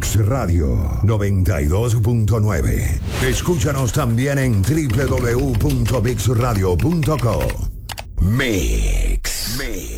Mix Radio 92.9. Escúchanos también en www.mixradio.co. Mix.